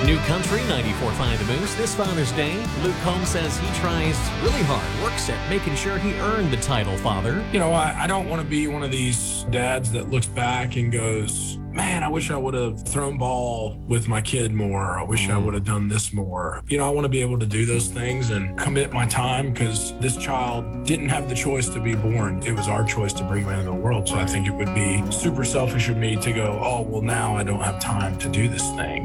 New Country 94.5 The Moose. This Father's Day, Luke Combs says he tries really hard, works at making sure he earned the title father. You know, I don't want to be one of these dads that looks back and goes, man, I wish I would have thrown ball with my kid more. I wish I would have done this more. You know, I want to be able to do those things and commit my time because this child didn't have the choice to be born. It was our choice to bring him into the world. So I think it would be super selfish of me to go, oh, well, now I don't have time to do this thing.